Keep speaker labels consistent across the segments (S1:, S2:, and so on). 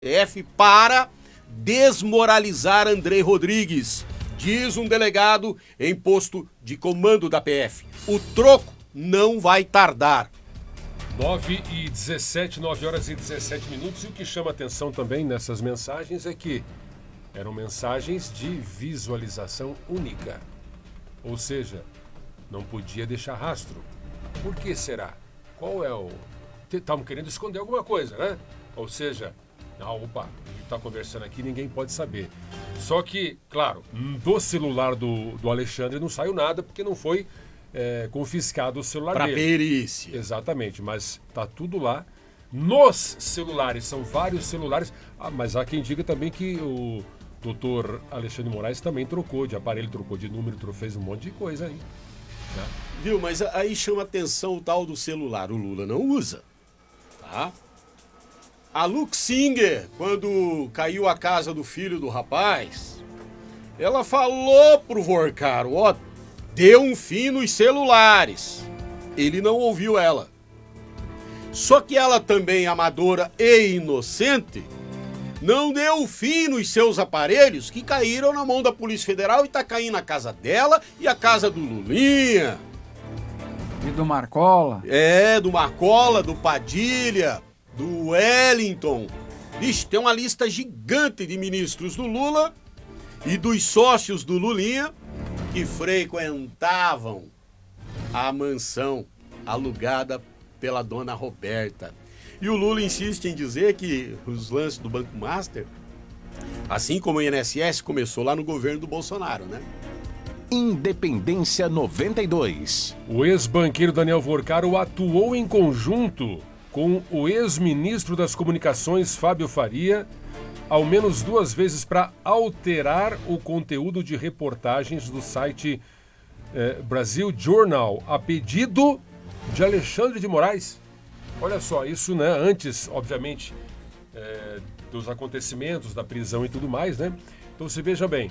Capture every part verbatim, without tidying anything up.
S1: F para desmoralizar André Rodrigues, diz um delegado em posto de comando da P F. O troco não vai tardar.
S2: nove e dezessete, nove horas e dezessete minutos. E o que chama atenção também nessas mensagens é que eram mensagens de visualização única. Ou seja, não podia deixar rastro. Por que será? Qual é o... Estavam querendo esconder alguma coisa, né? Ou seja, ah, opa, a gente está conversando aqui, ninguém pode saber. Só que, claro, do celular do, do Alexandre não saiu nada, porque não foi é, confiscado o celular
S1: pra
S2: dele.
S1: Para perícia.
S2: Exatamente, mas tá tudo lá. Nos celulares, são vários celulares. Ah, mas há quem diga também que o doutor Alexandre de Moraes também trocou de aparelho, trocou de número, trocou, fez um monte de coisa aí. Né?
S1: Viu, mas aí chama atenção o tal do celular. O Lula não usa, tá? A Lux Singer, quando caiu a casa do filho do rapaz, ela falou pro Vorcaro, ó, deu um fim nos celulares. Ele não ouviu ela. Só que ela também, amadora e inocente, não deu fim nos seus aparelhos que caíram na mão da Polícia Federal e tá caindo a casa dela e a casa do Lulinha.
S3: E do Marcola.
S1: É, do Marcola, do Padilha, do Wellington. Vixe, tem uma lista gigante de ministros do Lula e dos sócios do Lulinha que frequentavam a mansão alugada pela dona Roberta. E o Lula insiste em dizer que os lances do Banco Master, assim como o I N S S, começou lá no governo do Bolsonaro, né?
S4: Independência noventa e dois.
S2: O ex-banqueiro Daniel Vorcaro atuou em conjunto com o ex-ministro das Comunicações, Fábio Faria, ao menos duas vezes para alterar o conteúdo de reportagens do site eh, Brasil Journal, a pedido de Alexandre de Moraes. Olha só, isso, né, antes, obviamente, eh, dos acontecimentos, da prisão e tudo mais, né? Então você veja bem,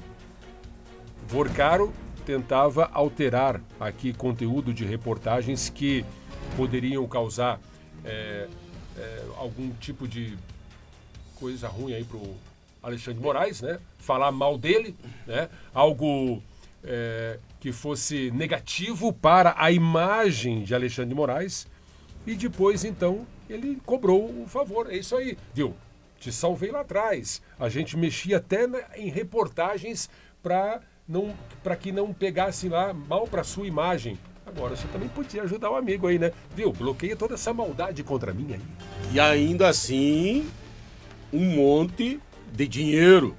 S2: Vorcaro tentava alterar aqui conteúdo de reportagens que poderiam causar é, é, algum tipo de coisa ruim aí pro Alexandre de Moraes, né? Falar mal dele, né? Algo é, que fosse negativo para a imagem de Alexandre de Moraes. E depois, então, ele cobrou o favor. É isso aí, viu? Te salvei lá atrás. A gente mexia até na, em reportagens para não, para que não pegasse lá mal para sua imagem. Agora, você também podia ajudar o amigo aí, né? Viu? Bloqueia toda essa maldade contra mim aí.
S1: E ainda assim, um monte de dinheiro.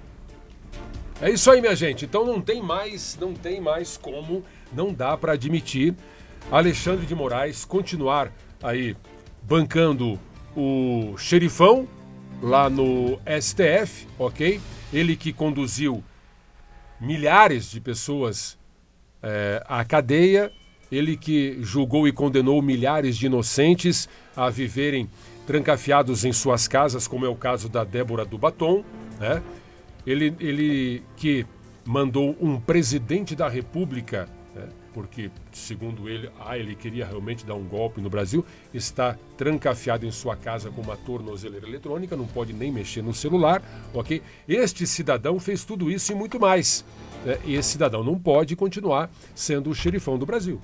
S2: É isso aí, minha gente. Então não tem mais, não tem mais como, não dá para admitir Alexandre de Moraes continuar aí bancando o xerifão lá no S T F, ok? Ele que conduziu milhares de pessoas é, à cadeia, ele que julgou e condenou milhares de inocentes a viverem trancafiados em suas casas, como é o caso da Débora do Batom, né? Ele, ele que mandou um presidente da República, né? Porque, segundo ele, ah, ele queria realmente dar um golpe no Brasil, está trancafiado em sua casa com uma tornozeleira eletrônica, não pode nem mexer no celular, ok? Este cidadão fez tudo isso e muito mais. Né? E esse cidadão não pode continuar sendo o xerifão do Brasil.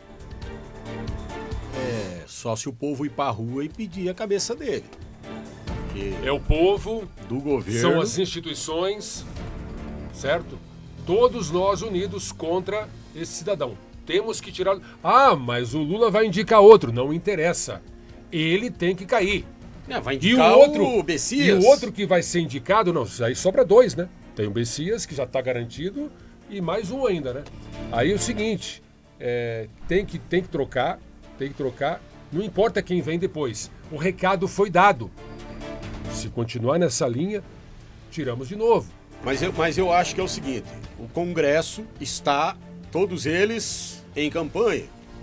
S1: É, só se o povo ir pra rua e pedir a cabeça dele. Porque
S2: É o povo,
S1: do governo...
S2: são as instituições, certo? Todos nós unidos contra esse cidadão. Temos que tirar... Ah, mas o Lula vai indicar outro. Não interessa. Ele tem que cair.
S1: É, vai
S2: E
S1: indicar
S2: o outro,
S1: o
S2: e
S1: Bessias.
S2: o outro que vai ser indicado, não, aí sobra dois, né? Tem o Bessias, que já está garantido, e mais um ainda, né? Aí é o seguinte, é, tem, que, tem que trocar, tem que trocar, não importa quem vem depois. O recado foi dado. Se continuar nessa linha, tiramos de novo.
S1: Mas eu, mas eu acho que é o seguinte, o Congresso está, todos eles, em campanha.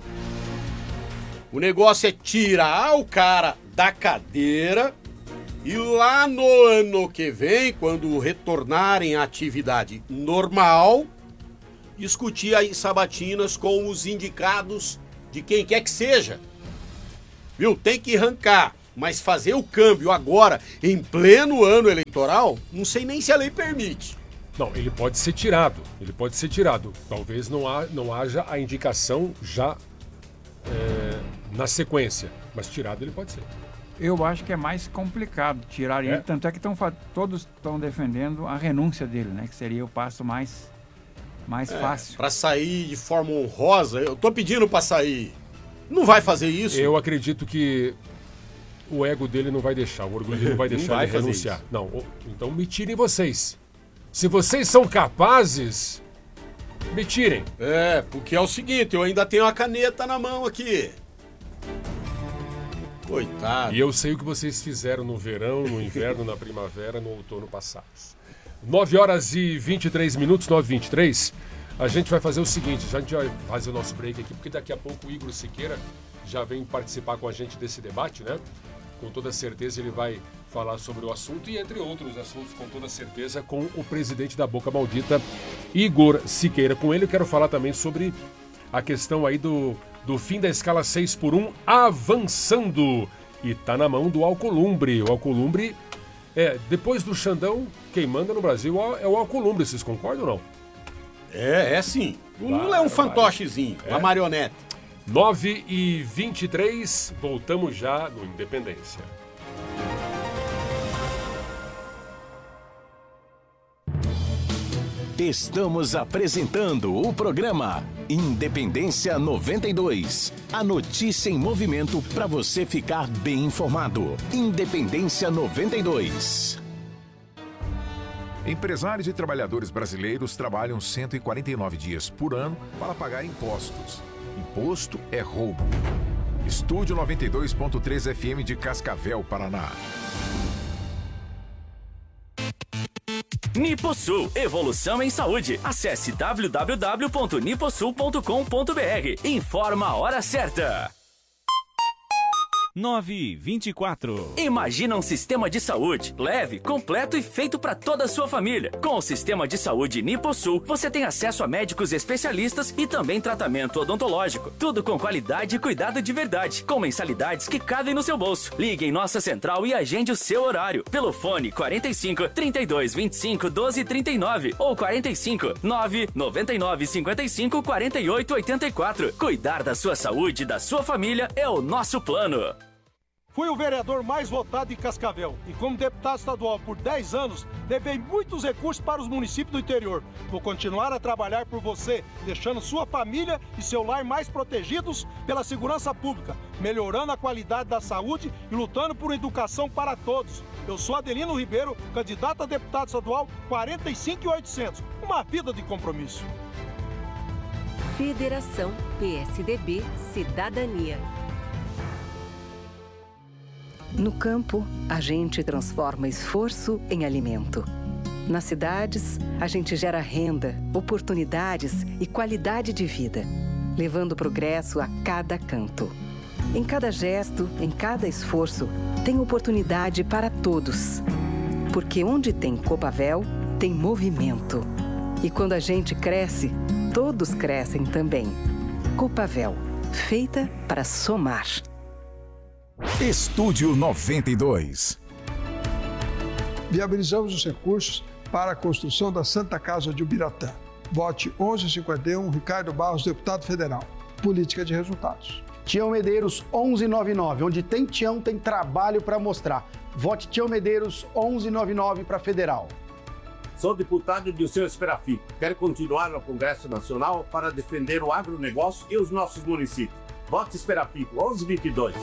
S1: O negócio é tirar o cara da cadeira e lá no ano que vem, quando retornarem à atividade normal, discutir aí sabatinas com os indicados de quem quer que seja. Viu? Tem que arrancar Mas fazer o câmbio agora, em pleno ano eleitoral, não sei nem se a lei permite.
S2: Não, ele pode ser tirado. Ele pode ser tirado. Talvez não, há, não haja a indicação já é, na sequência. Mas tirado ele pode ser.
S3: Eu acho que é mais complicado tirar ele.
S2: É.
S3: Tanto é que tão, todos estão defendendo a renúncia dele, né? Que seria o passo mais, mais
S1: É,
S3: fácil.
S1: para sair de forma honrosa, eu tô pedindo para sair. Não vai fazer isso?
S2: Eu acredito que o ego dele não vai deixar, o orgulho dele não vai deixar
S1: Não vai
S2: ele
S1: fazer
S2: renunciar.
S1: isso.
S2: Não, o- então me tirem vocês. Se vocês são capazes, me tirem.
S1: É, porque é o seguinte, eu ainda tenho a caneta na mão aqui. Coitado.
S2: E eu sei o que vocês fizeram no verão, no inverno, na primavera, no outono passados. nove horas e vinte e três minutos, nove e vinte e três. A gente vai fazer o seguinte, a gente vai fazer o nosso break aqui, porque daqui a pouco o Igor Siqueira já vem participar com a gente desse debate, né? Com toda certeza ele vai falar sobre o assunto e, entre outros assuntos, com toda certeza, com o presidente da Boca Maldita, Igor Siqueira. Com ele eu quero falar também sobre a questão aí do, do fim da escala seis por um avançando. E tá na mão do Alcolumbre. O Alcolumbre, é, depois do Xandão, quem manda no Brasil é o Alcolumbre, vocês concordam ou não?
S1: É, é sim. O Lula
S2: Vai,
S1: é um
S2: vai.
S1: fantochezinho, uma
S2: É.
S1: marionete.
S2: nove e vinte e três, voltamos já no Independência.
S4: Estamos apresentando o programa Independência noventa e dois. A notícia em movimento para você ficar bem informado. Independência noventa e dois.
S5: Empresários e trabalhadores brasileiros trabalham cento e quarenta e nove dias por ano para pagar impostos. Imposto é roubo. Estúdio noventa e dois ponto três F M de Cascavel, Paraná.
S6: Niposul, evolução em saúde. Acesse w w w ponto niposul ponto com ponto b r. Informa a hora certa.
S7: nove e vinte e quatro.
S6: Imagina um sistema de saúde leve, completo e feito para toda a sua família. Com o sistema de saúde Niposul, você tem acesso a médicos especialistas e também tratamento odontológico. Tudo com qualidade e cuidado de verdade, com mensalidades que cabem no seu bolso. Ligue em nossa central e agende o seu horário pelo fone quarenta e cinco, trinta e dois, vinte e cinco, doze, trinta e nove ou quarenta e cinco, nove, noventa e nove, cinquenta e cinco, quarenta e oito, oitenta e quatro. Cuidar da sua saúde e da sua família é o nosso plano.
S8: Fui o vereador mais votado em Cascavel e, como deputado estadual por dez anos, levei muitos recursos para os municípios do interior. Vou continuar a trabalhar por você, deixando sua família e seu lar mais protegidos pela segurança pública, melhorando a qualidade da saúde e lutando por educação para todos. Eu sou Adelino Ribeiro, candidato a deputado estadual quarenta e cinco mil e oitocentos. Uma vida de compromisso.
S9: Federação P S D B Cidadania. No campo, a gente transforma esforço em alimento. Nas cidades, a gente gera renda, oportunidades e qualidade de vida, levando progresso a cada canto. Em cada gesto, em cada esforço, tem oportunidade para todos. Porque onde tem Copavel, tem movimento. E quando a gente cresce, todos crescem também. Copavel, feita para somar.
S5: Estúdio noventa e dois.
S10: Viabilizamos os recursos para a construção da Santa Casa de Ubiratã. Vote onze cinquenta e um, Ricardo Barros, deputado federal. Política de resultados.
S11: Tião Medeiros onze noventa e nove. Onde tem Tião, tem trabalho para mostrar. Vote Tião Medeiros onze noventa e nove para federal.
S12: Sou deputado de Dirceu Esperafico. Quero continuar no Congresso Nacional para defender o agronegócio e os nossos municípios. Vote Esperafico onze vinte e dois.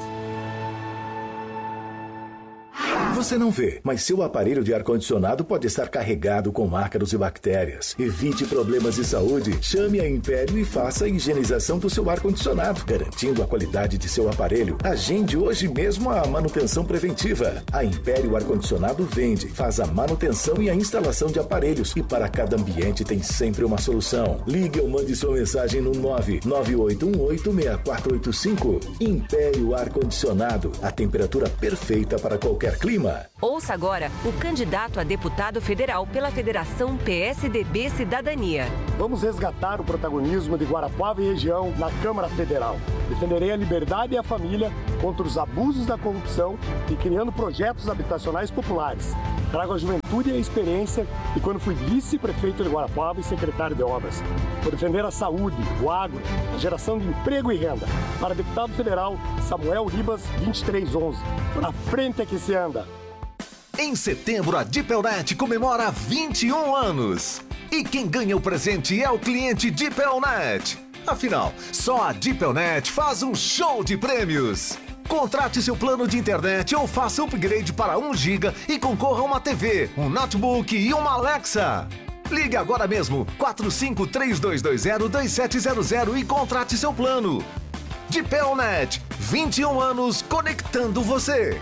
S13: Você não vê, mas seu aparelho de ar-condicionado pode estar carregado com ácaros e bactérias. Evite problemas de saúde. Chame a Império e faça a higienização do seu ar-condicionado, garantindo a qualidade de seu aparelho. Agende hoje mesmo a manutenção preventiva. A Império Ar-Condicionado vende, faz a manutenção e a instalação de aparelhos. E para cada ambiente tem sempre uma solução. Ligue ou mande sua mensagem no nove nove oito um oito, seis quatro oito cinco. Império Ar-Condicionado. A temperatura perfeita para qualquer clima. programa.
S7: Ouça agora o candidato a deputado federal pela Federação P S D B Cidadania.
S14: Vamos resgatar o protagonismo de Guarapuava e região na Câmara Federal. Defenderei a liberdade e a família contra os abusos da corrupção e criando projetos habitacionais populares. Trago a juventude e a experiência e quando fui vice-prefeito de Guarapuava e secretário de obras. Vou defender a saúde, o agro, a geração de emprego e renda. Para deputado federal, Samuel Ribas, vinte e três onze. Na frente é que se anda.
S4: Em setembro, a Dipelnet comemora vinte e um anos. E quem ganha o presente é o cliente Dipelnet. Afinal, só a Dipelnet faz um show de prêmios. Contrate seu plano de internet ou faça upgrade para um giga e concorra a uma T V, um notebook e uma Alexa. Ligue agora mesmo, quatro cinco três dois dois zero dois sete zero zero e contrate seu plano. Dipelnet, vinte e um anos conectando você.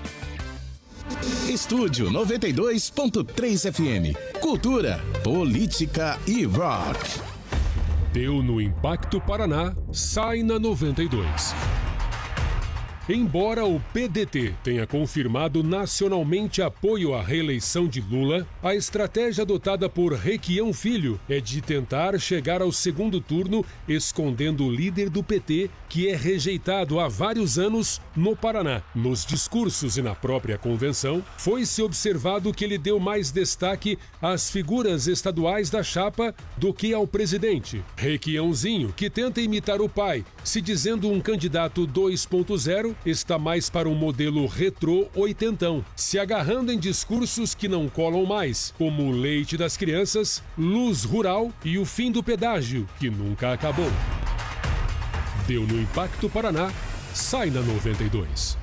S15: Estúdio noventa e dois ponto três F M. Cultura, política e rock.
S2: Deu no Impacto Paraná, sai na noventa e dois. Embora o P D T tenha confirmado nacionalmente apoio à reeleição de Lula, a estratégia adotada por Requião Filho é de tentar chegar ao segundo turno escondendo o líder do P T, que é rejeitado há vários anos no Paraná. Nos discursos e na própria convenção, foi-se observado que ele deu mais destaque às figuras estaduais da chapa do que ao presidente. Requiãozinho, que tenta imitar o pai, se dizendo um candidato dois ponto zero, está mais para um modelo retrô oitentão, se agarrando em discursos que não colam mais, como o leite das crianças, luz rural e o fim do pedágio, que nunca acabou. Deu no Impacto Paraná, sai na noventa e dois.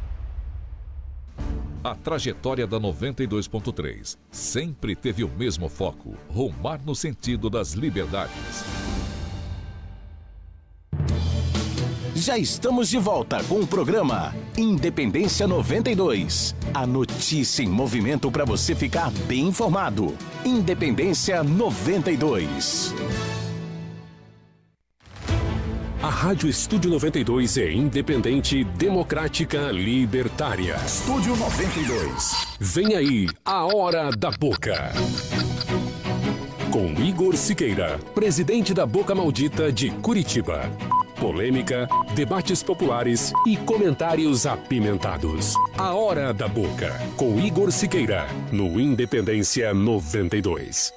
S16: A trajetória da noventa e dois ponto três sempre teve o mesmo foco: rumar no sentido das liberdades.
S4: Já estamos de volta com o programa Independência noventa e dois. A notícia em movimento para você ficar bem informado. Independência noventa e dois.
S17: A Rádio Estúdio noventa e dois é independente, democrática, libertária.
S4: Estúdio noventa e dois.
S17: Vem aí, a Hora da Boca. Com Igor Siqueira, presidente da Boca Maldita de Curitiba. Polêmica, debates populares e comentários apimentados. A Hora da Boca, com Igor Siqueira, no Independência noventa e dois.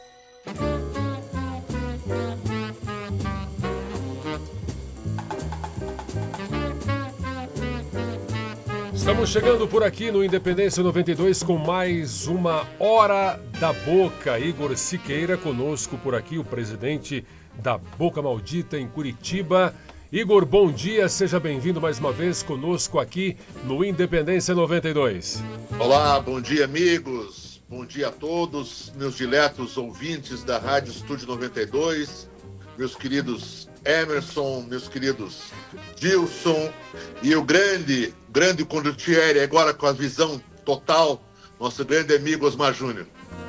S2: Estamos chegando por aqui no Independência noventa e dois com mais uma Hora da Boca. Igor Siqueira conosco por aqui, o presidente da Boca Maldita em Curitiba. Igor, bom dia, seja bem-vindo mais uma vez conosco aqui no Independência noventa e dois.
S18: Olá, bom dia, amigos. Bom dia a todos, meus diletos ouvintes da Rádio Estúdio noventa e dois, meus queridos Emerson, meus queridos Gilson e o grande, grande condutieri, agora com a visão total, nosso grande amigo Osmar Júnior.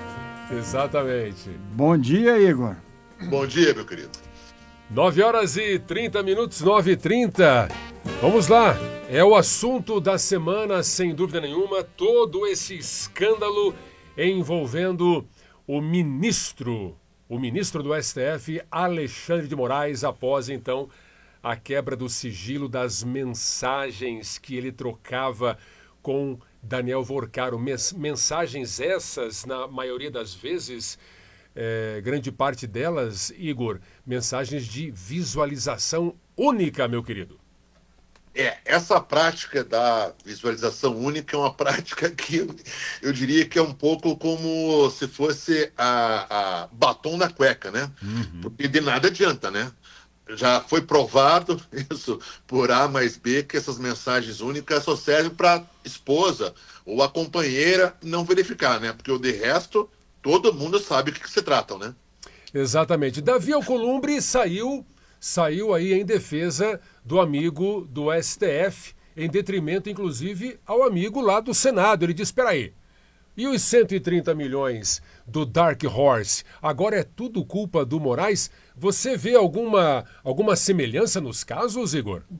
S2: Exatamente.
S3: Bom dia, Igor.
S18: Bom dia, meu querido.
S2: nove horas e trinta minutos, nove e trinta. Vamos lá, é o assunto da semana, sem dúvida nenhuma, todo esse escândalo envolvendo o ministro, o ministro do S T F, Alexandre de Moraes, após então a quebra do sigilo das mensagens que ele trocava com Daniel Vorcaro. Mensagens essas, na maioria das vezes, É, grande parte delas, Igor, mensagens de visualização única, meu querido.
S18: É, essa prática da visualização única é uma prática que eu, eu diria que é um pouco como se fosse a, a batom na cueca, né? Uhum. Porque de nada adianta, né? Já foi provado isso por A mais B, que essas mensagens únicas só servem para esposa ou a companheira não verificar, né? Porque o de resto todo mundo sabe o que, que se tratam, né?
S2: Exatamente. Davi Alcolumbre saiu, saiu aí em defesa do amigo do S T F, em detrimento, inclusive, ao amigo lá do Senado. Ele disse, espera aí, e os cento e trinta milhões do Dark Horse, agora é tudo culpa do Moraes? Você vê alguma, alguma semelhança nos casos, Igor?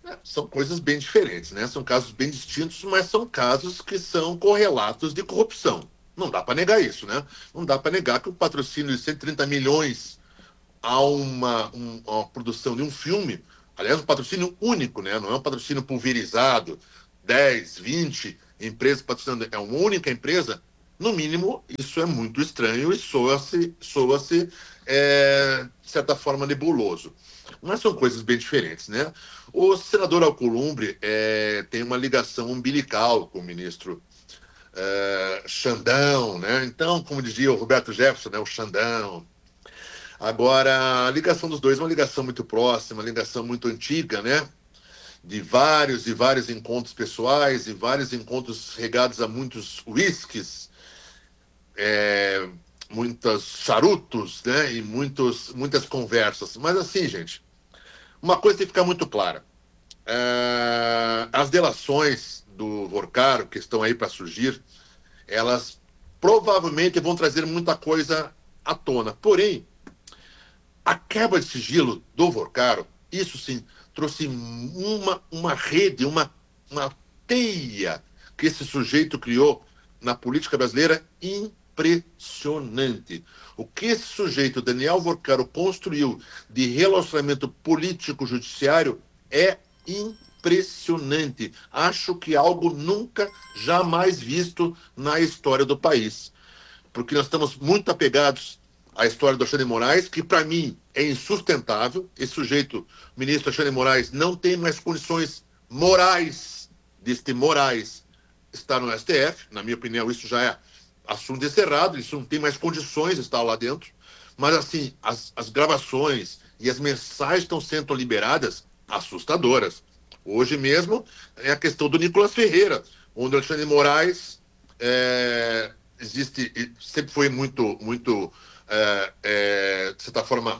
S18: São coisas bem diferentes, né? São casos bem distintos, mas são casos que são correlatos de corrupção. Não dá para negar isso, né? Não dá para negar que o patrocínio de cento e trinta milhões a uma, um, a uma produção de um filme, aliás, um patrocínio único, né? Não é um patrocínio pulverizado, dez, vinte empresas patrocinando, é uma única empresa. No mínimo, isso é muito estranho e soa-se, soa-se é, de certa forma, nebuloso. Mas são coisas bem diferentes, né? O senador Alcolumbre é, tem uma ligação umbilical com o ministro é, Xandão, né? Então, como dizia o Roberto Jefferson, né? O Xandão. Agora, a ligação dos dois é uma ligação muito próxima, uma ligação muito antiga, né? De vários e vários encontros pessoais e vários encontros regados a muitos uísques, é, muitos charutos, né? E muitos, muitas conversas. Mas assim, gente, uma coisa tem que ficar muito clara. É, as delações do Vorcaro, que estão aí para surgir, elas provavelmente vão trazer muita coisa à tona. Porém, a quebra de sigilo do Vorcaro, isso sim, trouxe uma, uma rede, uma, uma teia que esse sujeito criou na política brasileira impressionante. O que esse sujeito, Daniel Vorcaro, construiu de relacionamento político-judiciário é impressionante. Acho que algo nunca, jamais visto na história do país. Porque nós estamos muito apegados à história do Alexandre de Moraes, que para mim é insustentável. Esse sujeito, o ministro Alexandre de Moraes, não tem mais condições morais, deste Moraes, estar no S T F. Na minha opinião, isso já é assunto encerrado, isso não tem mais condições de estar lá dentro. Mas, assim, as, as gravações e as mensagens estão sendo liberadas assustadoras. Hoje mesmo é a questão do Nicolas Ferreira, onde o Alexandre de Moraes é, existe, sempre foi muito, muito é, é, de certa forma,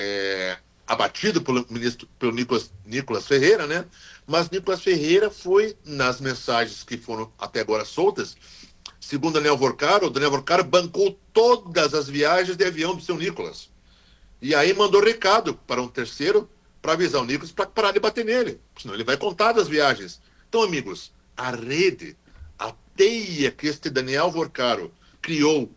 S18: é, abatido pelo ministro, pelo Nicolas, Nicolas Ferreira, né? Mas Nicolas Ferreira foi, nas mensagens que foram até agora soltas, segundo Daniel Vorcaro, o Daniel Vorcaro bancou todas as viagens de avião do seu Nicolas. E aí mandou recado para um terceiro para avisar o Nicolas para parar de bater nele, senão ele vai contar das viagens. Então, amigos, a rede, a teia que este Daniel Vorcaro criou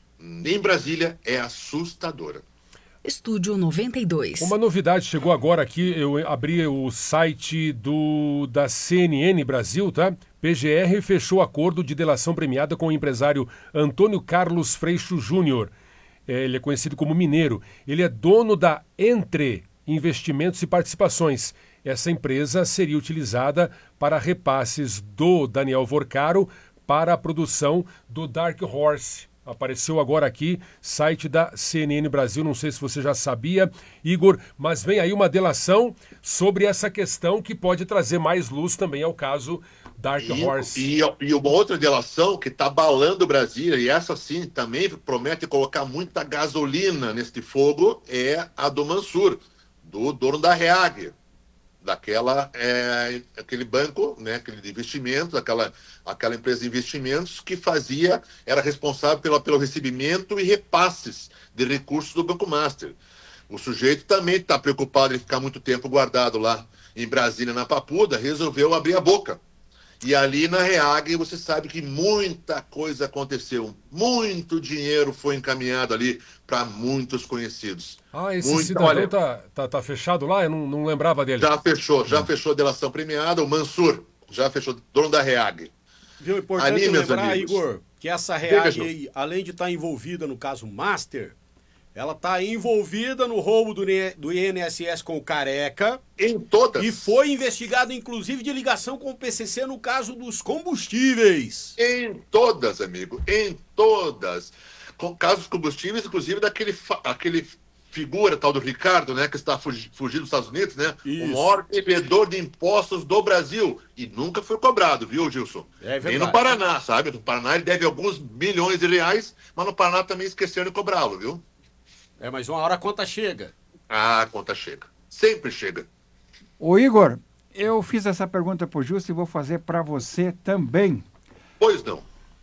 S18: em Brasília é assustadora.
S19: Estúdio noventa e dois.
S2: Uma novidade chegou agora aqui, eu abri o site do, da C N N Brasil, tá? P G R fechou acordo de delação premiada com o empresário Antônio Carlos Freixo Júnior. É, ele é conhecido como Mineiro. Ele é dono da Entre Investimentos e Participações. Essa empresa seria utilizada para repasses do Daniel Vorcaro para a produção do Dark Horse. Apareceu agora aqui, site da C N N Brasil, não sei se você já sabia, Igor, mas vem aí uma delação sobre essa questão que pode trazer mais luz também ao caso Dark
S18: e,
S2: Horse.
S18: E, e uma outra delação que está abalando Brasília, e essa sim também promete colocar muita gasolina neste fogo, é a do Mansur, do dono da Reag, daquela, é, aquele banco, né, aquele de investimentos, aquela, aquela empresa de investimentos que fazia, era responsável pela, pelo recebimento e repasses de recursos do Banco Master. O sujeito também está preocupado em ficar muito tempo guardado lá em Brasília, na Papuda, resolveu abrir a boca. E ali na Reag, você sabe que muita coisa aconteceu. Muito dinheiro foi encaminhado ali para muitos conhecidos.
S2: Ah, esse
S18: Muito,
S2: cidadão
S18: olha,
S2: tá, tá, tá fechado lá? Eu não, não lembrava dele.
S18: Já fechou, já hum. fechou a delação premiada. O Mansur já fechou, dono da Reag.
S1: Viu, importante
S18: ali,
S1: lembrar,
S18: amigos,
S1: Igor, que essa Reag, além de estar envolvida no caso Master, ela está envolvida no roubo do, do I N S S com o Careca.
S18: Em todas.
S1: E foi investigada, inclusive, de ligação com o P C C no caso dos combustíveis.
S18: Em todas, amigo. Em todas. Com casos combustíveis, inclusive, daquele aquele figura tal do Ricardo, né? Que está fugindo dos Estados Unidos, né? Isso. O maior devedor de impostos do Brasil. E nunca foi cobrado, viu, Gilson?
S1: É verdade.
S18: Nem no Paraná, sabe? No Paraná ele deve alguns milhões de reais, mas no Paraná também esqueceram de cobrá-lo, viu?
S1: É, mas uma hora a conta chega.
S18: Ah, a conta chega. Sempre chega.
S3: Ô Igor, eu fiz essa pergunta pro Justo e vou fazer para você também.
S18: Pois não.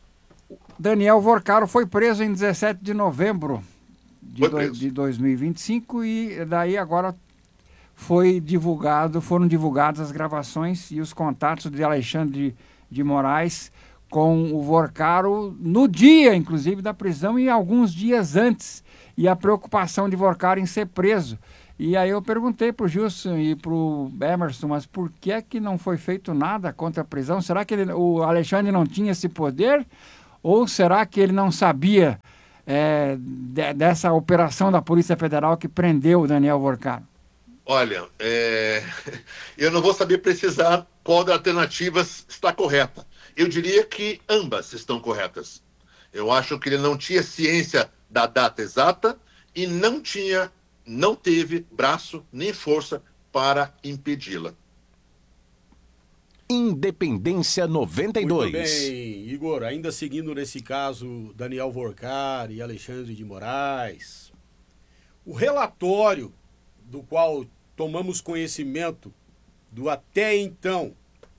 S3: Daniel Vorcaro foi preso em dezessete de novembro de, do, de dois mil e vinte e cinco e daí agora foi divulgado, foram divulgadas as gravações e os contatos de Alexandre de, de Moraes com o Vorcaro no dia, inclusive, da prisão e alguns dias antes. E a preocupação de Vorcaro em ser preso. E aí eu perguntei para o Gilson e para o Emerson, mas por que é que não foi feito nada contra a prisão? Será que ele, o Alexandre não tinha esse poder? Ou será que ele não sabia é, de, dessa operação da Polícia Federal que prendeu o Daniel Vorcaro?
S18: Olha, é... eu não vou saber precisar qual das alternativas está correta. Eu diria que ambas estão corretas. Eu acho que ele não tinha ciência da data exata e não tinha, não teve braço nem força para impedi-la.
S4: Independência noventa e dois.
S1: Muito bem, Igor, ainda seguindo nesse caso Daniel Vorcaro e Alexandre de Moraes, o relatório do qual tomamos conhecimento do até então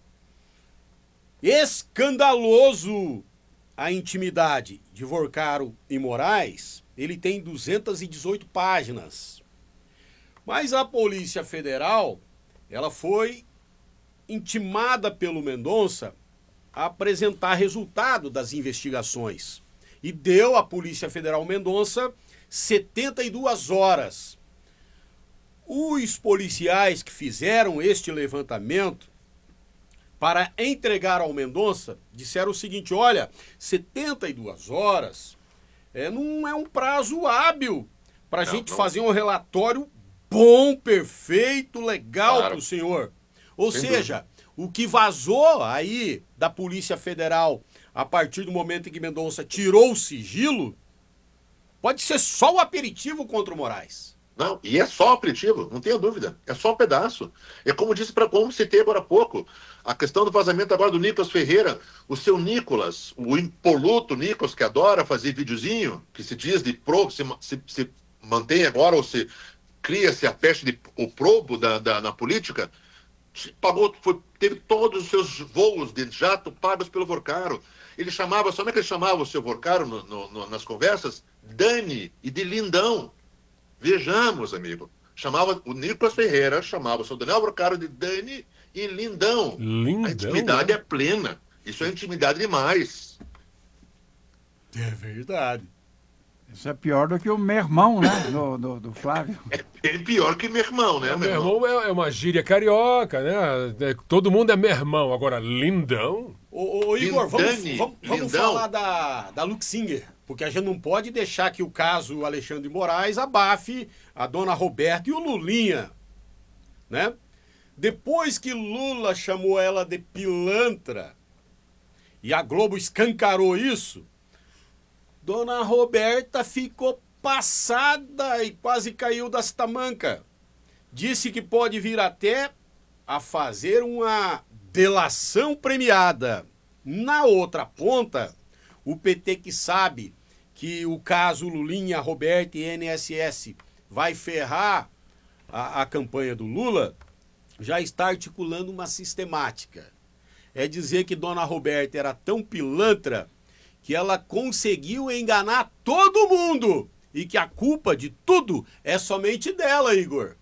S1: escandaloso a intimidade de Vorcaro e Moraes, ele tem duzentas e dezoito páginas. Mas a Polícia Federal, ela foi intimada pelo Mendonça a apresentar resultado das investigações. E deu à Polícia Federal Mendonça setenta e duas horas. Os policiais que fizeram este levantamento para entregar ao Mendonça, disseram o seguinte: olha, setenta e duas horas é, não é um prazo hábil para a gente não. fazer um relatório bom, perfeito, legal claro. para o senhor. Ou Sem seja, dúvida. o que vazou aí da Polícia Federal a partir do momento em que Mendonça tirou o sigilo, pode ser só o aperitivo contra o Moraes.
S18: Não, e é só aperitivo, não tenha dúvida. É só um pedaço. É como disse, para como citei agora há pouco, a questão do vazamento agora do Nicolas Ferreira. O seu Nicolas, o impoluto Nicolas, que adora fazer videozinho, que se diz de probo, se, se, se mantém agora, ou se cria-se a peste de o probo da, da, na política, pagou, foi, teve todos os seus voos de jato pagos pelo Vorcaro. Ele chamava, como é que ele chamava o seu Vorcaro no, no, no, nas conversas? Dani e de lindão. Vejamos, amigo. Chamava o Nicolas Ferreira, chamava o seu Daniel Vorcaro de Dani e lindão.
S2: Lindão.
S18: A intimidade né? é plena. Isso é intimidade demais.
S1: É verdade.
S3: Isso é pior do que o meu irmão, né? Do, do, do Flávio.
S18: É bem pior que meu irmão, né?
S2: O meu irmão é, é uma gíria carioca, né? Todo mundo é meu irmão. Agora, lindão.
S1: Ô, ô Igor, Lindane, vamos, vamos, vamos falar da, da Luxinger. Porque a gente não pode deixar que o caso Alexandre de Moraes abafe a dona Roberta e o Lulinha, né? Depois que Lula chamou ela de pilantra e a Globo escancarou isso, dona Roberta ficou passada e quase caiu das tamancas. Disse que pode vir até a fazer uma delação premiada. Na outra ponta, o P T, que sabe que o caso Lulinha, Roberta e N S S vai ferrar a, a campanha do Lula, já está articulando uma sistemática. É dizer que dona Roberta era tão pilantra que ela conseguiu enganar todo mundo e que a culpa de tudo é somente dela, Igor.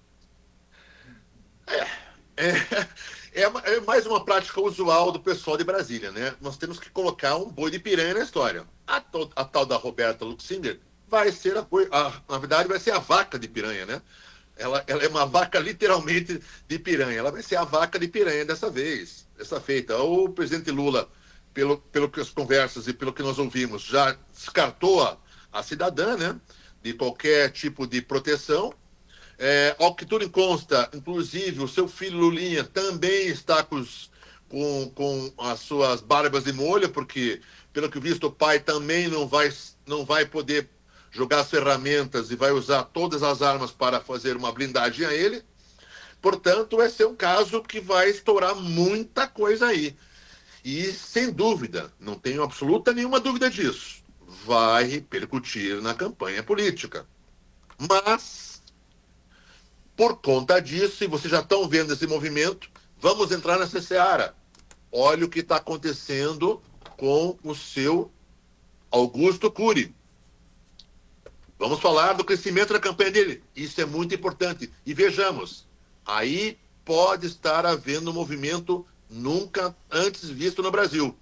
S18: É, é, é, é mais uma prática usual do pessoal de Brasília, né? Nós temos que colocar um boi de piranha na história. A, to, a tal da Roberta Luxinger vai ser a, a, na verdade, vai ser a vaca de piranha, né? Ela, ela é uma vaca literalmente de piranha. Ela vai ser a vaca de piranha dessa vez, dessa feita. O presidente Lula, pelo, pelo que as conversas e pelo que nós ouvimos, já descartou a, a cidadã, né? De qualquer tipo de proteção. É, ao que tudo consta, inclusive, o seu filho Lulinha também está com, os, com, com as suas barbas de molho, porque, pelo que visto, o pai também não vai, não vai poder jogar as ferramentas e vai usar todas as armas para fazer uma blindagem a ele. Portanto, vai ser um caso que vai estourar muita coisa aí. E, sem dúvida, não tenho absoluta nenhuma dúvida disso, vai repercutir na campanha política. Mas, por conta disso, e vocês já estão vendo esse movimento, vamos entrar nessa seara. Olha o que está acontecendo com o seu Augusto Cury. Vamos falar do crescimento da campanha dele. Isso é muito importante. E vejamos, aí pode estar havendo um movimento nunca antes visto no Brasil.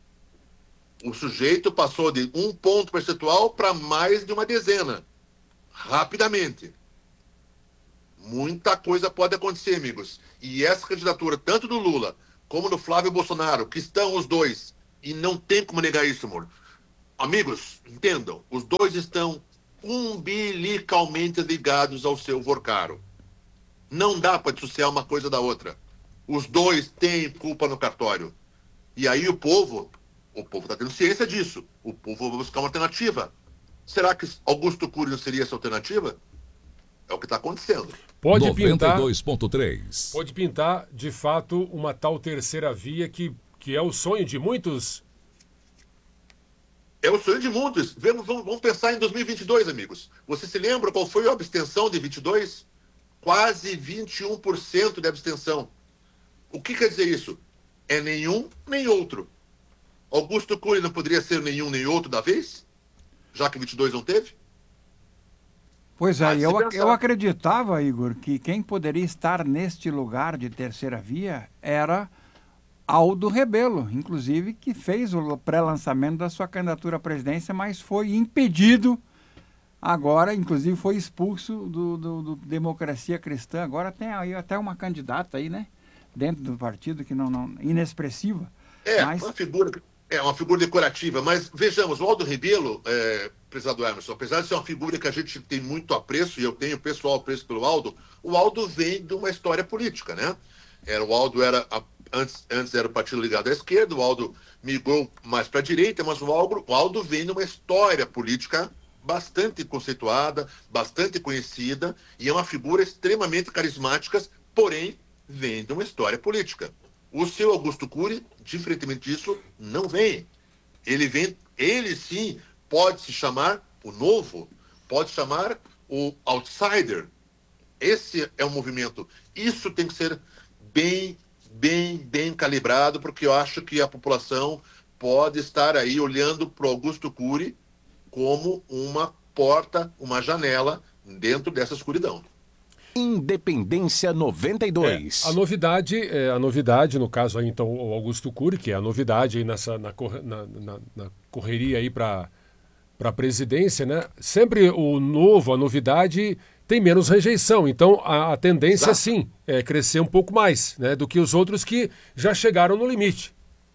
S18: O sujeito passou de um ponto percentual para mais de uma dezena, rapidamente. Muita coisa pode acontecer, amigos. E essa candidatura, tanto do Lula como do Flávio Bolsonaro, que estão os dois, e não tem como negar isso, amor. Amigos, entendam, os dois estão umbilicalmente ligados ao seu Vorcaro. Não dá para dissociar uma coisa da outra. Os dois têm culpa no cartório. E aí o povo, o povo está tendo ciência disso. O povo vai buscar uma alternativa. Será que Augusto Cury não seria essa alternativa? É o que está acontecendo.
S2: Pode pintar,
S16: noventa e dois ponto três.
S2: Pode pintar, de fato, uma tal terceira via que, que é o sonho de muitos.
S18: É o sonho de muitos. Vamos, vamos, vamos pensar em dois mil e vinte e dois, amigos. Você se lembra qual foi a abstenção de vinte e dois? Quase vinte e um por cento de abstenção. O que quer dizer isso? É nenhum nem outro. Augusto Cury não poderia ser nenhum nem outro da vez? Já que vinte e dois não teve?
S3: Pois é, eu, eu acreditava, Igor, que quem poderia estar neste lugar de terceira via era Aldo Rebelo, inclusive, que fez o pré-lançamento da sua candidatura à presidência, mas foi impedido agora, inclusive foi expulso do, do, do Democracia Cristã. Agora tem aí até uma candidata aí, né? Dentro do partido, que não, não inexpressiva.
S18: É,
S3: mas...
S18: uma figura, é uma figura decorativa, mas vejamos, o Aldo Rebelo, é, prezado Emerson, apesar de ser uma figura que a gente tem muito apreço, e eu tenho pessoal apreço pelo Aldo, o Aldo vem de uma história política, né? Era, o Aldo era, antes, antes era o partido ligado à esquerda, o Aldo migrou mais para a direita, mas o Aldo, o Aldo vem de uma história política bastante conceituada, bastante conhecida, e é uma figura extremamente carismática, porém, vem de uma história política. O seu Augusto Cury, diferentemente disso, não vem. Ele vem, ele sim pode se chamar o novo, pode chamar o outsider. Esse é o movimento. Isso tem que ser bem, bem, bem calibrado, porque eu acho que a população pode estar aí olhando para o Augusto Cury como uma porta, uma janela dentro dessa escuridão.
S4: Independência noventa e dois.
S2: É, a novidade, é, a novidade, no caso aí, então, o Augusto Cury, que é a novidade aí nessa, na, na, na, na correria aí para a presidência, né? Sempre o novo, a novidade, tem menos rejeição. Então, a, a tendência, Exato. sim, é crescer um pouco mais, né? Do que os outros que já chegaram no limite.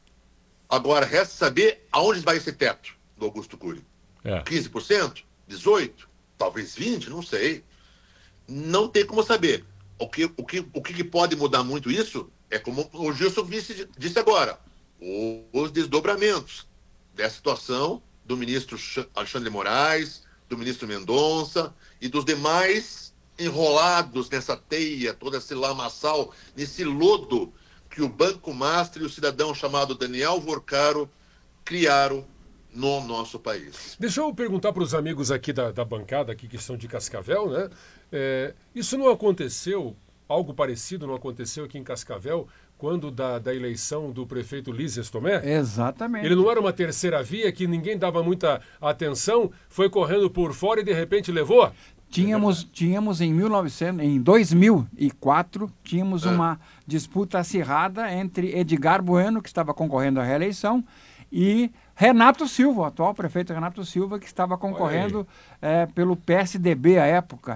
S18: Agora, resta saber aonde vai esse teto do Augusto Cury.
S2: É.
S18: quinze por cento? dezoito por cento? Talvez vinte por cento? Não sei. Não tem como saber. O que, o, que, o que pode mudar muito isso é como o Gilson disse, disse agora, os desdobramentos dessa situação do ministro Alexandre de Moraes, do ministro Mendonça e dos demais enrolados nessa teia, todo esse lamaçal, nesse lodo que o Banco Master e o cidadão chamado Daniel Vorcaro criaram no nosso país.
S2: Deixa eu perguntar para os amigos aqui da, da bancada, aqui que estão de Cascavel, né? É, isso não aconteceu, algo parecido não aconteceu aqui em Cascavel, quando da, da eleição do prefeito Lísias Tomé?
S3: Exatamente.
S2: Ele não era uma terceira via que ninguém dava muita atenção, foi correndo por fora e de repente levou?
S3: Tínhamos, tínhamos em, mil e novecentos, em dois mil e quatro, tínhamos é. uma disputa acirrada entre Edgar Bueno, que estava concorrendo à reeleição, e Renato Silva, o atual prefeito Renato Silva, que estava concorrendo é, pelo P S D B à época.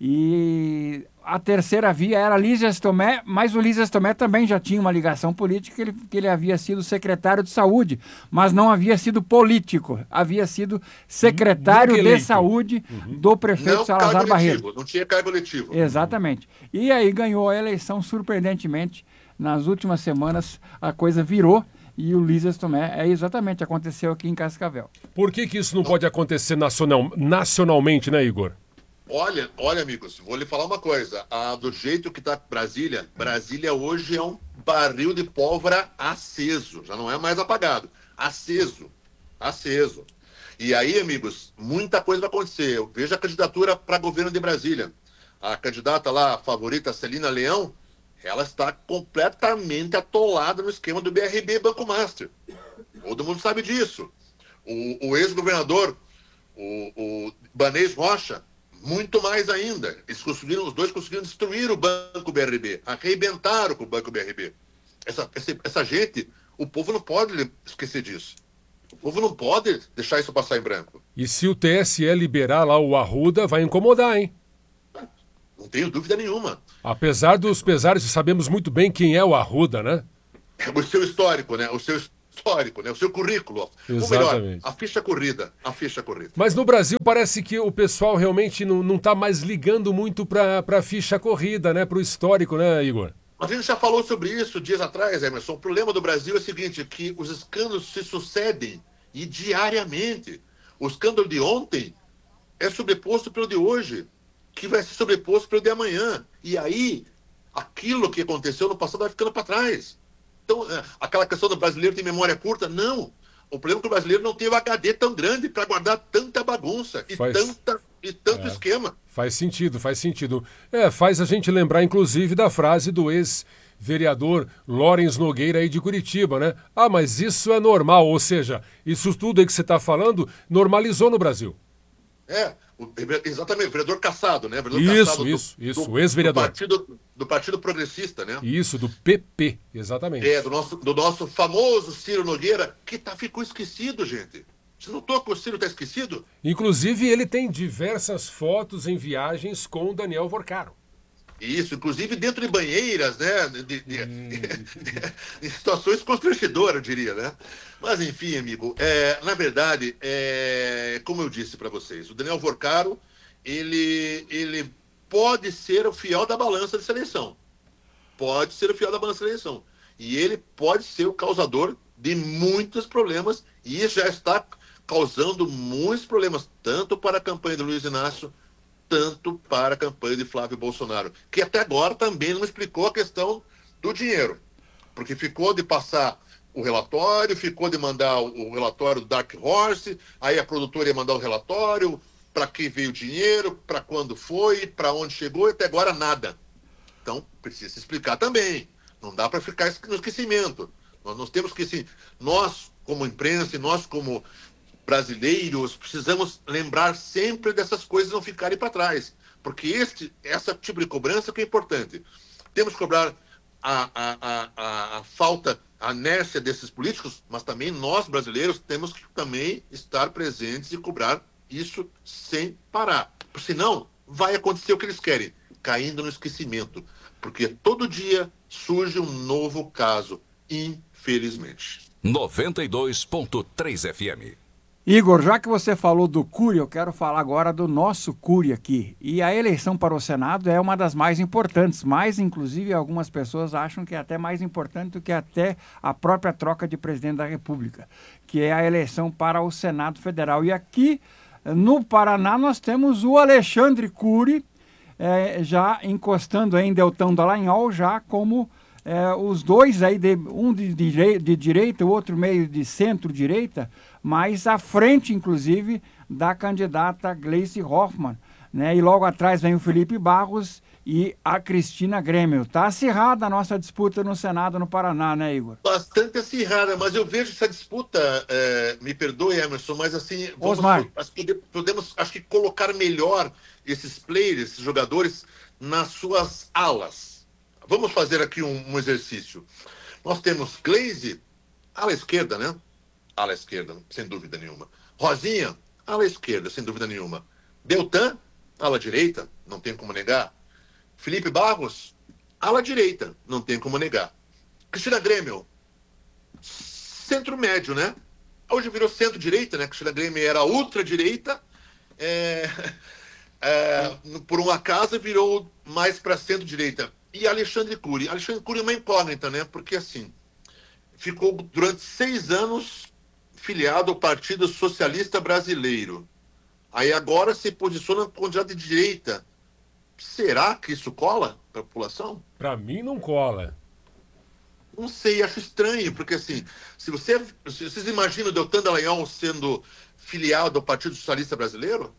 S3: E a terceira via era Lísias Tomé, mas o Lísias Tomé também já tinha uma ligação política, ele, que ele havia sido secretário de saúde, mas não havia sido político, havia sido secretário de saúde uhum. do prefeito
S18: não
S3: Salazar Barreto.
S18: Não tinha cargo eletivo.
S3: Exatamente. E aí ganhou a eleição, surpreendentemente, nas últimas semanas a coisa virou. E o Lísias Tomé, é exatamente, aconteceu aqui em Cascavel.
S2: Por que que isso não pode acontecer nacional, nacionalmente, né, Igor?
S18: Olha, olha, amigos, vou lhe falar uma coisa. Ah, do jeito que está Brasília, Brasília hoje é um barril de pólvora aceso. Já não é mais apagado. Aceso. Aceso. E aí, amigos, muita coisa vai acontecer. Veja a candidatura para governo de Brasília. A candidata lá, a favorita, Celina Leão, ela está completamente atolada no esquema do B R B Banco Master. Todo mundo sabe disso. O, o ex-governador, o, o Banês Rocha, muito mais ainda. Eles conseguiram, os dois conseguiram destruir o Banco B R B, arrebentaram com o Banco B R B. Essa, essa, essa gente, o povo não pode esquecer disso. O povo não pode deixar isso passar em branco.
S2: E se o T S E liberar lá o Arruda, vai incomodar, hein?
S18: Não tenho dúvida nenhuma.
S2: Apesar dos pesares, sabemos muito bem quem é o Arruda, né?
S18: O seu histórico, né? O seu histórico, né? O seu currículo.
S2: Exatamente.
S18: Ou melhor, a ficha corrida. A ficha corrida.
S2: Mas no Brasil parece que o pessoal realmente não, não tá mais ligando muito para a ficha corrida, né? Para o histórico, né, Igor?
S18: A gente já falou sobre isso dias atrás, Emerson. O problema do Brasil é o seguinte, que os escândalos se sucedem e diariamente. O escândalo de ontem é sobreposto pelo de hoje, que vai ser sobreposto pelo de amanhã. E aí, aquilo que aconteceu no passado vai ficando para trás. Então, aquela questão do brasileiro tem memória curta, não. O problema é que o brasileiro não tem o H D tão grande para guardar tanta bagunça e,
S2: Faz...
S18: tanta, e tanto
S2: é.
S18: esquema.
S2: Faz sentido, faz sentido. É, faz a gente lembrar, inclusive, da frase do ex-vereador Lawrence Nogueira aí de Curitiba, né? Ah, mas isso é normal, ou seja, isso tudo aí que você está falando normalizou no Brasil.
S18: É, o, exatamente, o vereador Cassado, né? Vereador
S2: isso,
S18: Cassado
S2: isso,
S18: do,
S2: isso,
S18: do,
S2: o ex-vereador.
S18: Do partido, do partido Progressista, né?
S2: Isso, do P P, exatamente.
S18: É, do nosso, do nosso famoso Ciro Nogueira, que tá, ficou esquecido, gente. Você notou que o Ciro tá esquecido?
S2: Inclusive, ele tem diversas fotos em viagens com o Daniel Vorcaro.
S18: Isso, inclusive dentro de banheiras, né? De, de, de, hum. de, de situações constrangedoras, eu diria, né? Mas, enfim, amigo, é, na verdade, é, como eu disse para vocês, o Daniel Vorcaro, ele, ele pode ser o fiel da balança dessa eleição. Pode ser o fiel da balança da eleição. E ele pode ser o causador de muitos problemas, e isso já está causando muitos problemas, tanto para a campanha do Luiz Inácio, tanto para a campanha de Flávio Bolsonaro, que até agora também não explicou a questão do dinheiro, porque ficou de passar o relatório, ficou de mandar o relatório do Dark Horse, aí a produtora ia mandar o relatório, para que veio o dinheiro, para quando foi, para onde chegou, e até agora nada. Então, precisa se explicar também. Não dá para ficar no esquecimento. Nós, nós temos que, assim, nós como imprensa e nós como brasileiros, precisamos lembrar sempre dessas coisas não ficarem para trás. Porque este, essa tipo de cobrança que é importante. Temos que cobrar a, a, a, a, a falta, a inércia desses políticos, mas também nós, brasileiros, temos que também estar presentes e cobrar isso sem parar. Porque senão, vai acontecer o que eles querem, caindo no esquecimento. Porque todo dia surge um novo caso, infelizmente.
S16: noventa e dois ponto três F M.
S3: Igor, já que você falou do Cury, eu quero falar agora do nosso Cury aqui. E a eleição para o Senado é uma das mais importantes, mais inclusive algumas pessoas acham que é até mais importante do que até a própria troca de presidente da República, que é a eleição para o Senado Federal. E aqui no Paraná nós temos o Alexandre Cury, é, já encostando em Deltão Dallagnol, já como é, os dois aí, de, um de, de, de direita, o outro meio de centro-direita, mas à frente, inclusive, da candidata Gleice Hoffmann, né? E logo atrás vem o Felipe Barros e a Cristina Grêmio. Está acirrada a nossa disputa no Senado, no Paraná, né, Igor?
S18: Bastante acirrada, mas eu vejo essa disputa, é, me perdoe, Emerson, mas assim, vamos,
S3: Osmar.
S18: podemos, acho que, colocar melhor esses players, esses jogadores, nas suas alas. Vamos fazer aqui um, um exercício. Nós temos Gleice, ala esquerda, né? Ala esquerda, sem dúvida nenhuma. Rosinha, ala esquerda, sem dúvida nenhuma. Deltan, ala direita, não tem como negar. Felipe Barros, ala direita, não tem como negar. Cristina Grêmio, centro-médio, né? Hoje virou centro-direita, né? Cristina Grêmio era ultra-direita, é, é, por um acaso virou mais para centro-direita. E Alexandre Cury. Alexandre Cury é uma incógnita, né? Porque, assim, ficou durante seis anos filiado ao Partido Socialista Brasileiro. Aí agora se posiciona com candidato de direita. Será que isso cola para a população?
S2: Para mim não cola.
S18: Não sei, acho estranho, porque assim, se você, se vocês imaginam o Deltan Dallagnol sendo filiado ao Partido Socialista Brasileiro?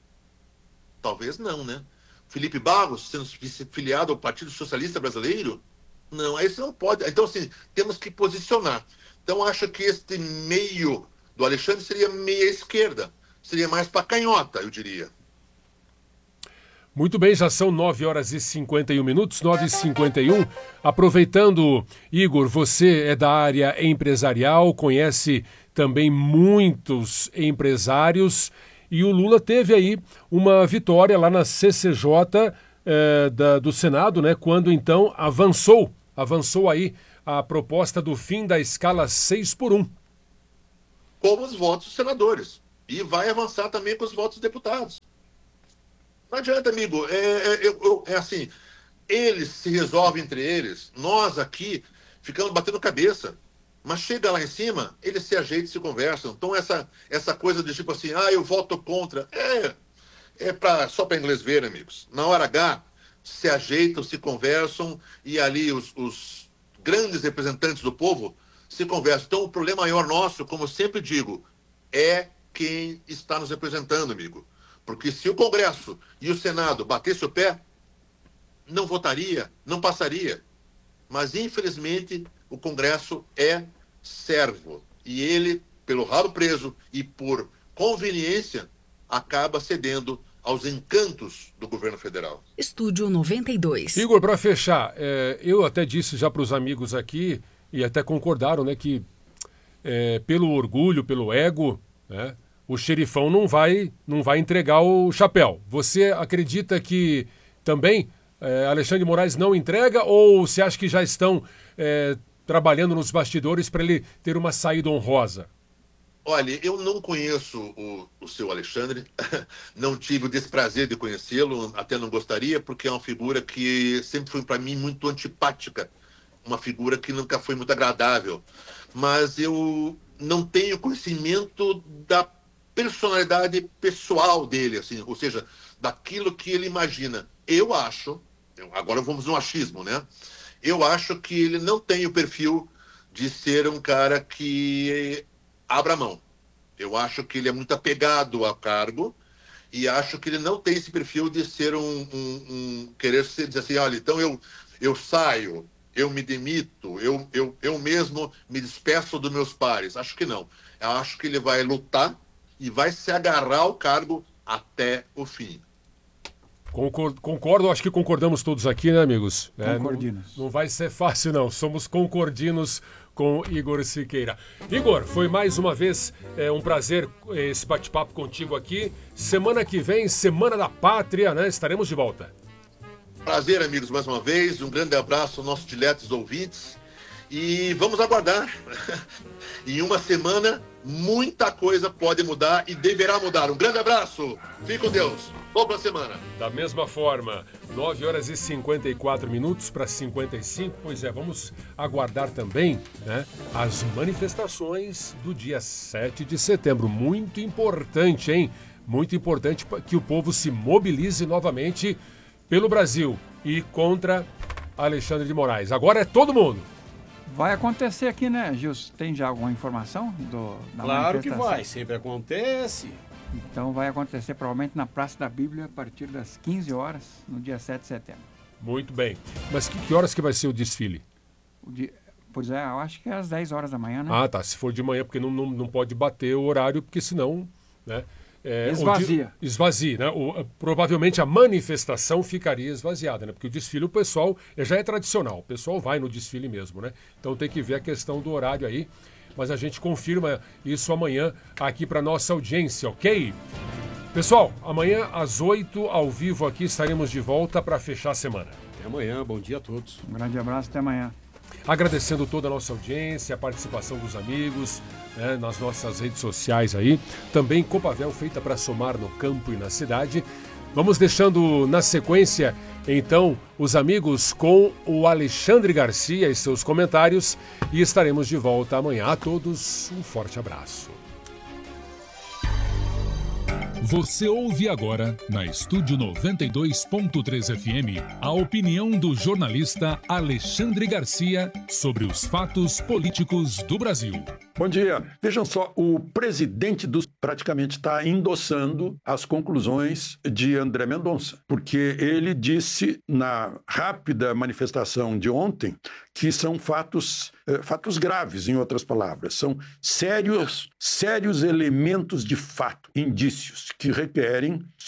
S18: Talvez não, né? Felipe Barros sendo filiado ao Partido Socialista Brasileiro? Não, aí você não pode. Então, assim, temos que posicionar. Então, acho que este meio do Alexandre seria meia esquerda. Seria mais para canhota, eu diria.
S2: Muito bem, já são nove horas e cinquenta e um minutos, nove e cinquenta e um. Aproveitando, Igor, você é da área empresarial, conhece também muitos empresários e o Lula teve aí uma vitória lá na C C J eh, da, do Senado, né? Quando então avançou, avançou aí a proposta do fim da escala seis por um.
S18: Como os votos dos senadores. E vai avançar também com os votos dos deputados. Não adianta, amigo. É, é, é, é assim, eles se resolvem entre eles, nós aqui ficamos batendo cabeça. Mas chega lá em cima, eles se ajeitam e se conversam. Então essa, essa coisa de tipo assim, ah, eu voto contra, é, é pra, só para inglês ver, amigos. Na hora H, se ajeitam, se conversam e ali os, os grandes representantes do povo se conversam. Então o problema maior nosso, como eu sempre digo, é quem está nos representando, amigo. Porque se o Congresso e o Senado batessem o pé, não votaria, não passaria. Mas, infelizmente, o Congresso é servo. E ele, pelo rabo preso e por conveniência, acaba cedendo aos encantos do governo federal.
S19: Estúdio noventa e dois.
S2: Igor, para fechar, é, eu até disse já para os amigos aqui, e até concordaram, né, que é, pelo orgulho, pelo ego, né, o xerifão não vai, não vai entregar o chapéu. Você acredita que também é, Alexandre de Moraes não entrega ou você acha que já estão é, trabalhando nos bastidores para ele ter uma saída honrosa?
S18: Olha, eu não conheço o, o seu Alexandre, não tive o desprazer de conhecê-lo, até não gostaria, porque é uma figura que sempre foi para mim muito antipática, uma figura que nunca foi muito agradável. Mas eu não tenho conhecimento da personalidade pessoal dele, assim, ou seja, daquilo que ele imagina. Eu acho, agora vamos no achismo, né? Eu acho que ele não tem o perfil de ser um cara que abra mão. Eu acho que ele é muito apegado ao cargo e acho que ele não tem esse perfil de ser um, um, um querer ser, dizer assim, olha, então eu, eu saio, eu me demito, eu, eu, eu mesmo me despeço dos meus pares. Acho que não. Eu acho que ele vai lutar e vai se agarrar ao cargo até o fim.
S2: Concordo, concordo, acho que concordamos todos aqui, né, amigos?
S3: Concordinos.
S2: É, não, não vai ser fácil, não. Somos concordinos com Igor Siqueira. Igor, foi mais uma vez é, um prazer esse bate-papo contigo aqui. Semana que vem, Semana da Pátria, né? Estaremos de volta.
S18: Prazer, amigos, mais uma vez. Um grande abraço aos nossos diletos ouvintes. E vamos aguardar. Em uma semana, muita coisa pode mudar e deverá mudar. Um grande abraço. Fique com Deus. Boa semana.
S2: Da mesma forma, nove horas e cinquenta e quatro minutos para cinquenta e cinco. Pois é, vamos aguardar também, né, as manifestações do dia sete de setembro. Muito importante, hein? Muito importante que o povo se mobilize novamente pelo Brasil e contra Alexandre de Moraes. Agora é todo mundo.
S3: Vai acontecer aqui, né, Gilson? Tem já alguma informação do, da
S1: Claro que vai, sempre acontece.
S3: Então vai acontecer provavelmente na Praça da Bíblia a partir das quinze horas, no dia sete de setembro.
S2: Muito bem. Mas que, que horas que vai ser o desfile?
S3: O dia, pois é, eu acho que é às dez horas da manhã, né?
S2: Ah, tá. Se for de manhã, porque não, não, não pode bater o horário, porque senão, né? É,
S3: esvazia.
S2: O, esvazia, né? O, provavelmente a manifestação ficaria esvaziada, né? Porque o desfile, o pessoal, já é tradicional. O pessoal vai no desfile mesmo, né? Então tem que ver a questão do horário aí. Mas a gente confirma isso amanhã aqui para nossa audiência, ok? Pessoal, amanhã às oito, ao vivo aqui, estaremos de volta para fechar a semana.
S1: Até amanhã, bom dia a todos.
S3: Um grande abraço, até amanhã.
S2: Agradecendo toda a nossa audiência, a participação dos amigos, né, nas nossas redes sociais aí. Também Copavel, feita para somar no campo e na cidade. Vamos deixando na sequência, então, os amigos com o Alexandre Garcia e seus comentários. E estaremos de volta amanhã. A todos, um forte abraço.
S20: Você ouve agora, na Estúdio noventa e dois ponto três F M, a opinião do jornalista Alexandre Garcia sobre os fatos políticos do Brasil.
S21: Bom dia. Vejam só, o presidente do praticamente está endossando as conclusões de André Mendonça, porque ele disse na rápida manifestação de ontem que são fatos, eh, fatos graves, em outras palavras, são sérios, sérios elementos de fato, indícios que requerem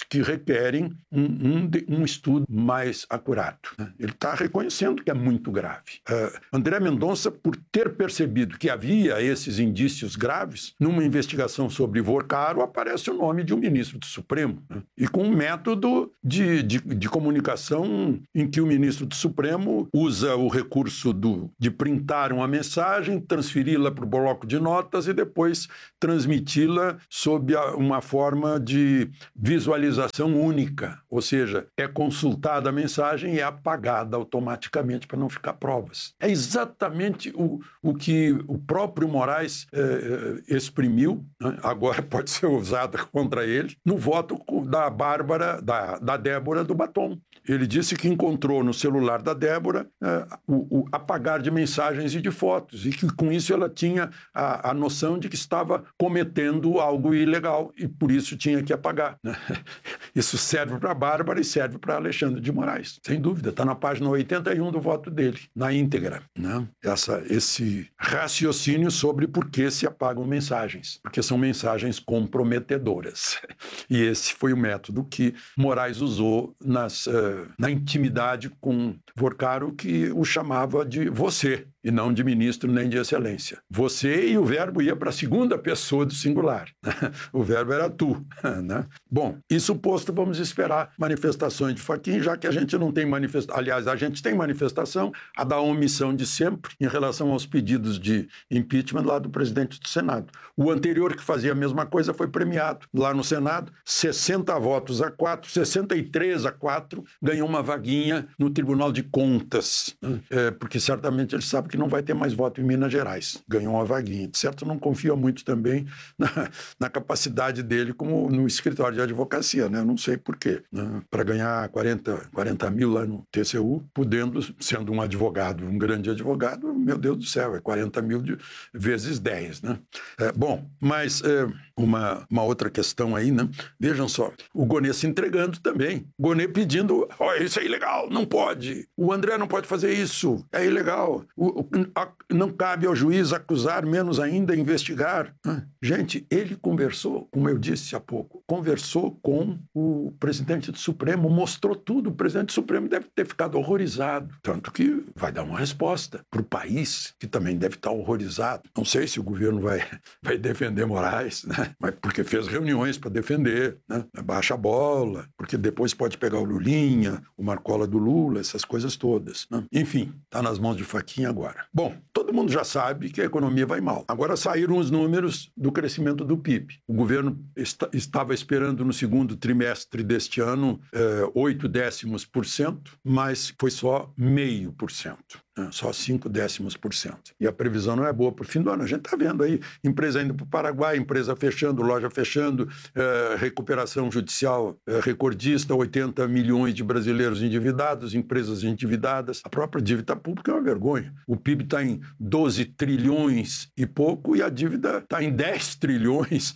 S21: que requerem um, um, um estudo mais acurado. Né? Ele está reconhecendo que é muito grave. Uh, André Mendonça, por ter percebido que havia esses indícios graves, numa investigação sobre Vorcaro, aparece o nome de um ministro do Supremo, né? E com um método de, de, de comunicação em que o ministro do Supremo usa o recurso do, de printar uma mensagem, transferi-la para o bloco de notas e depois transmiti-la sob a, uma forma de visualização única, ou seja, é consultada a mensagem e é apagada automaticamente para não ficar provas. É exatamente o, o que o próprio Moraes eh, exprimiu, né? Agora pode ser usado contra ele, no voto da Bárbara, da, da Débora do Batom. Ele disse que encontrou no celular da Débora eh, o, o apagar de mensagens e de fotos, e que com isso ela tinha a, a noção de que estava cometendo algo ilegal e por isso tinha que apagar. Né? Isso serve para a Bárbara e serve para Alexandre de Moraes, sem dúvida. Está na página oitenta e um do voto dele, na íntegra. Né? Essa, esse raciocínio sobre por que se apagam mensagens, porque são mensagens comprometedoras. E esse foi o método que Moraes usou nas, uh, na intimidade com Vorcaro, que o chamava de você, e não de ministro nem de excelência. Você, e o verbo ia para a segunda pessoa do singular. O verbo era tu. Né? Bom, isso posto, vamos esperar manifestações de Fachin, já que a gente não tem manifestação. Aliás, a gente tem manifestação, a da omissão de sempre, em relação aos pedidos de impeachment lá do presidente do Senado. O anterior, que fazia a mesma coisa, foi premiado lá no Senado, sessenta votos a quatro, sessenta e três a quatro, ganhou uma vaguinha no Tribunal de Contas, né? É, porque certamente ele sabe que não vai ter mais voto em Minas Gerais. Ganhou uma vaguinha. De certo, não confia muito também na, na capacidade dele como no escritório de advocacia, né? Eu não sei por quê. Né? Para ganhar quarenta, quarenta mil lá no T C U, podendo, sendo um advogado, um grande advogado, meu Deus do céu, é quarenta mil de, vezes dez, né? É, bom, mas é, uma, uma outra questão aí, né? Vejam só, o Gonê se entregando também. Gonê pedindo, ó, oh, isso é ilegal, não pode. O André não pode fazer isso, é ilegal. O, o, a, não cabe ao juiz acusar, menos ainda investigar. Gente, ele conversou, como eu disse há pouco, conversou com o presidente do Supremo, mostrou tudo. O presidente do Supremo deve ter ficado horrorizado. Tanto que vai dar uma resposta para o país, que também deve estar horrorizado. Não sei se o governo vai, vai defender Moraes, né? Mas porque fez reuniões para defender, né? Baixa a bola, porque depois pode pegar o Lulinha, o Marcola do Lula, essas coisas todas, né? Enfim, está nas mãos de Fachin agora. Bom, todo mundo já sabe que a economia vai mal. Agora saíram os números do crescimento do P I B. O governo est- estava esperando no segundo trimestre deste ano eh, oito décimos por cento, mas foi só meio por cento. Só cinco décimos por cento. E a previsão não é boa para o fim do ano. A gente está vendo aí empresa indo para o Paraguai, empresa fechando, loja fechando, eh, recuperação judicial eh, recordista, oitenta milhões de brasileiros endividados, empresas endividadas. A própria dívida pública é uma vergonha. O P I B está em doze trilhões e pouco e a dívida está em dez trilhões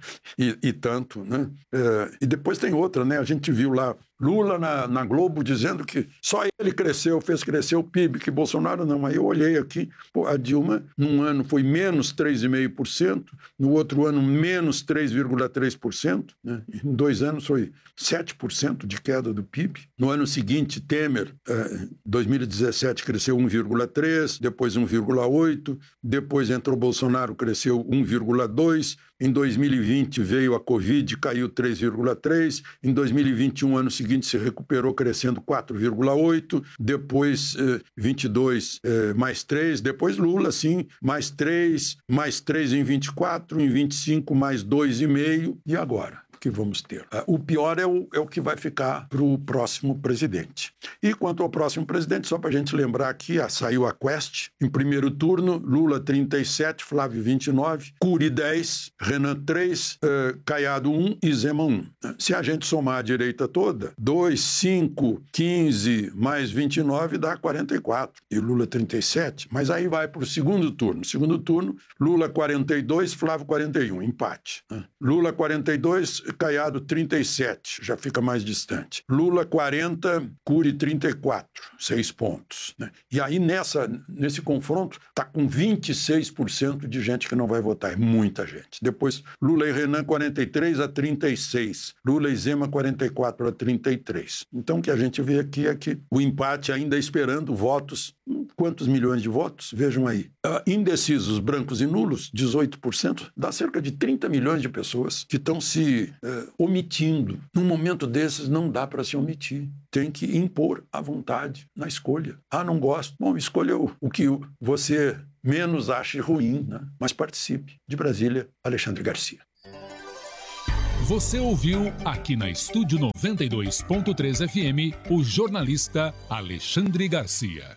S21: e, e tanto, né? Eh, e depois tem outra, né? A gente viu lá Lula na, na Globo dizendo que só ele cresceu, fez crescer o P I B, que Bolsonaro não. Aí eu olhei aqui, pô, a Dilma num ano foi menos três vírgula cinco por cento, no outro ano menos três vírgula três por cento, né? Em dois anos foi sete por cento de queda do P I B. No ano seguinte, Temer, eh, dois mil e dezessete, cresceu um vírgula três por cento, depois um vírgula oito por cento, depois entrou Bolsonaro, cresceu um vírgula dois por cento, em dois mil e vinte veio a Covid, caiu três vírgula três por cento, em dois mil e vinte e um, ano seguinte, se recuperou crescendo quatro vírgula oito por cento, depois eh, vinte e dois eh, mais três, depois Lula, sim, mais três, mais três em vinte e quatro, em vinte e cinco mais dois vírgula cinco, e agora? Que vamos ter. O pior é o, é o que vai ficar para o próximo presidente. E quanto ao próximo presidente, só para a gente lembrar aqui, ah, saiu a Quest, em primeiro turno, Lula trinta e sete, Flávio vinte e nove, Cury dez, Renan três, uh, Caiado um e Zema um. Se a gente somar a direita toda, dois, cinco, quinze mais vinte e nove dá quarenta e quatro. E Lula trinta e sete, mas aí vai para o segundo turno. Segundo turno, Lula quarenta e dois, Flávio quarenta e um, empate. Lula quarenta e dois, Caiado trinta e sete, já fica mais distante. Lula quarenta, Cury trinta e quatro, seis pontos. Né? E aí nessa, nesse confronto está com vinte e seis por cento de gente que não vai votar, é muita gente. Depois Lula e Renan quarenta e três a trinta e seis, Lula e Zema quarenta e quatro a trinta e três. Então o que a gente vê aqui é que o empate ainda esperando votos, quantos milhões de votos? Vejam aí. Uh, indecisos, brancos e nulos, dezoito por cento, dá cerca de trinta milhões de pessoas que estão se uh, omitindo. Num momento desses não dá para se omitir. Tem que impor a vontade na escolha. Ah, não gosto. Bom, escolha o, o que você menos ache ruim, né? Mas participe. De Brasília, Alexandre Garcia.
S20: Você ouviu aqui na Estúdio noventa e dois ponto três F M o jornalista Alexandre Garcia.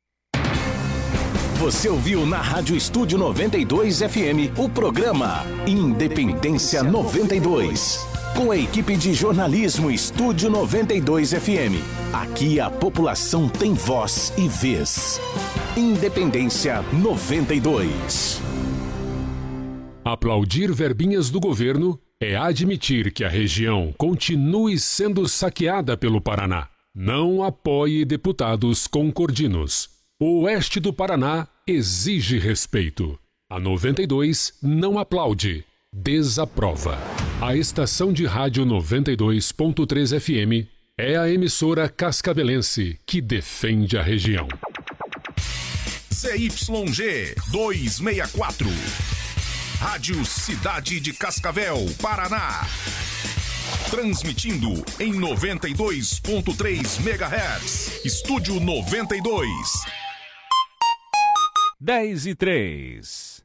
S4: Você ouviu na Rádio Estúdio noventa e dois F M o programa Independência noventa e dois. Com a equipe de jornalismo Estúdio noventa e dois F M. Aqui a população tem voz e vez. Independência noventa e dois.
S20: Aplaudir verbinhas do governo é admitir que a região continue sendo saqueada pelo Paraná. Não apoie deputados concordinos. O oeste do Paraná exige respeito. A noventa e dois não aplaude, desaprova. A estação de rádio noventa e dois ponto três F M é a emissora cascavelense que defende a região.
S6: Z Y G duzentos e sessenta e quatro. Rádio Cidade de Cascavel, Paraná. Transmitindo em noventa e dois ponto três megahertz. Estúdio noventa e dois.
S22: dez e três.